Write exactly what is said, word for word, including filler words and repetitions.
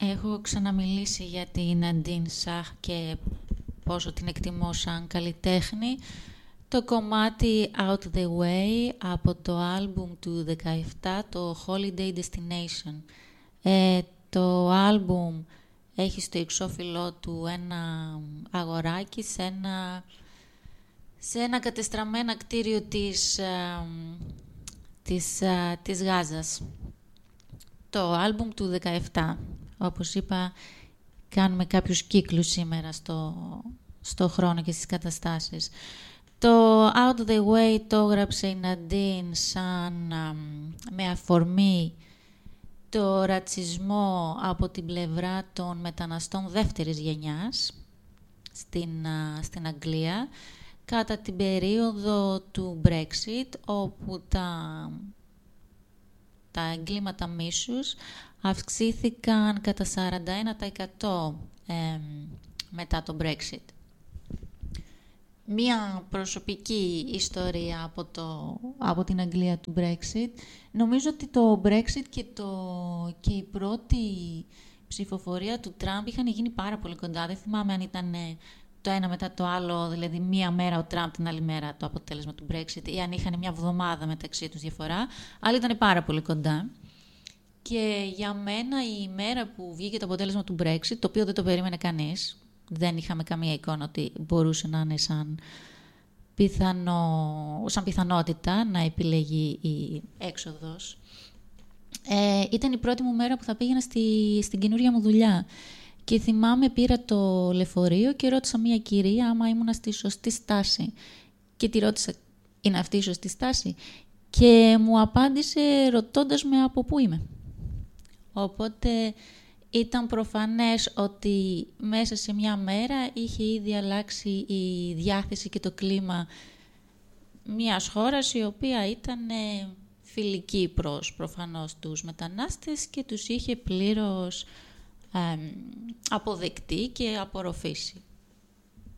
Έχω ξαναμιλήσει για την Nadine Shah και πόσο την εκτιμώ σαν καλλιτέχνη. Το κομμάτι Out the Way από το άλμπουμ του δεκαεπτά, το Holiday Destination. Ε, το άλμπουμ έχει στο εξώφυλλό του ένα αγοράκι σε ένα, σε ένα κατεστραμμένα κτίριο της, α, της, α, της Γάζας. Το άλμπουμ του δεκαεπτά. Όπως είπα, κάνουμε κάποιους κύκλους σήμερα στο, στο χρόνο και στις καταστάσεις. Το Out the Way το έγραψε η Nadine σαν α, με αφορμή το ρατσισμό από την πλευρά των μεταναστών δεύτερης γενιάς στην, α, στην Αγγλία κατά την περίοδο του Brexit, όπου τα, τα εγκλήματα μίσους αυξήθηκαν κατά σαράντα ένα τοις εκατό ε, μετά το Brexit. Μία προσωπική ιστορία από, το, από την Αγγλία του Brexit. Νομίζω ότι το Brexit και, το, και η πρώτη ψηφοφορία του Τραμπ είχαν γίνει πάρα πολύ κοντά. Δεν θυμάμαι αν ήταν το ένα μετά το άλλο, δηλαδή μία μέρα ο Τραμπ, την άλλη μέρα το αποτέλεσμα του Brexit, ή αν είχαν μια εβδομάδα μεταξύ τους διαφορά, αλλά ήταν πάρα πολύ κοντά. Και για μένα η μέρα που βγήκε το αποτέλεσμα του Brexit, το οποίο δεν το περίμενε κανείς, δεν είχαμε καμία εικόνα ότι μπορούσε να είναι σαν, πιθανό, σαν πιθανότητα να επιλεγεί η έξοδος. Ε, ήταν η πρώτη μου μέρα που θα πήγαινα στη, στην καινούρια μου δουλειά. Και θυμάμαι, πήρα το λεωφορείο και ρώτησα μία κυρία άμα ήμουνα στη σωστή στάση. Και τη ρώτησα, είναι αυτή η σωστή στάση? Και μου απάντησε ρωτώντας με από πού είμαι. Οπότε ήταν προφανές ότι μέσα σε μια μέρα είχε ήδη αλλάξει η διάθεση και το κλίμα μιας χώρας η οποία ήταν φιλική προς προφανώς τους μετανάστες και τους είχε πλήρως ε, αποδεκτεί και απορροφήσει.